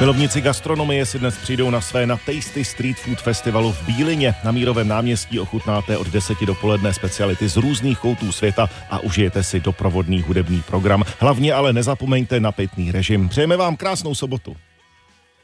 Milovníci gastronomie si dnes přijdou na své na Tasty Street Food Festivalu v Bílině. Na Mírovém náměstí ochutnáte od 10 dopoledne speciality z různých koutů světa a užijete si doprovodný hudební program. Hlavně ale nezapomeňte na pitný režim. Přejeme vám krásnou sobotu.